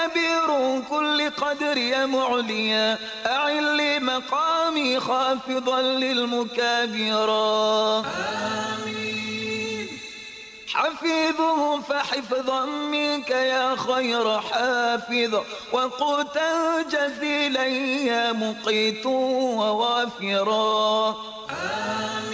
كبير كل قدر يا معليا أعل لي مقامي خافضا للمكابرا. حفيظه فحفظا منك يا خير حافظ وقوتا جزيلا يا مقيت ووافرا.